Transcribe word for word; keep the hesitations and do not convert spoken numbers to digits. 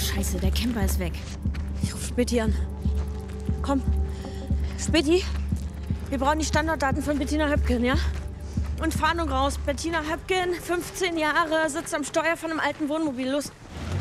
Scheiße, der Camper ist weg. Ich ruf Späti an. Komm. Späti, wir brauchen die Standortdaten von Bettina Höpken, ja? Und Fahndung raus. Bettina Höpken, fünfzehn Jahre, sitzt am Steuer von einem alten Wohnmobil. Los.